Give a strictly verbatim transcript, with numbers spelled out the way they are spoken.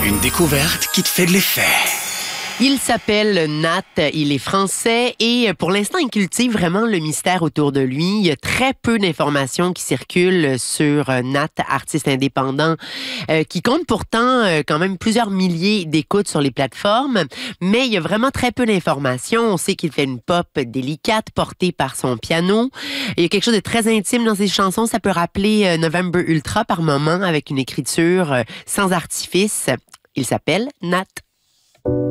Une découverte qui te fait de l'effet. Il s'appelle Nat, il est français et pour l'instant, il cultive vraiment le mystère autour de lui. Il y a très peu d'informations qui circulent sur Nat, artiste indépendant, euh, qui compte pourtant euh, quand même plusieurs milliers d'écoutes sur les plateformes, mais il y a vraiment très peu d'informations. On sait qu'il fait une pop délicate portée par son piano. Il y a quelque chose de très intime dans ses chansons. Ça peut rappeler euh, November Ultra par moment avec une écriture euh, sans artifice. Il s'appelle Nat.